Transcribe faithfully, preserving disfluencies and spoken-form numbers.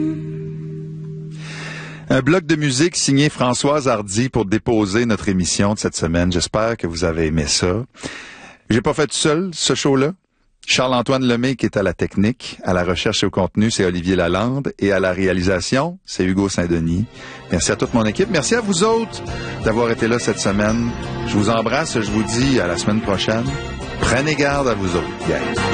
Un bloc de musique signé Françoise Hardy pour déposer notre émission de cette semaine. J'espère que vous avez aimé ça. J'ai pas fait tout seul ce show-là. Charles-Antoine Lemay qui est à la technique, à la recherche et au contenu, c'est Olivier Lalande, et à la réalisation, c'est Hugo Saint-Denis. Merci à toute mon équipe. Merci à vous autres d'avoir été là cette semaine. Je vous embrasse, je vous dis à la semaine prochaine. Prenez garde à vous autres, gang.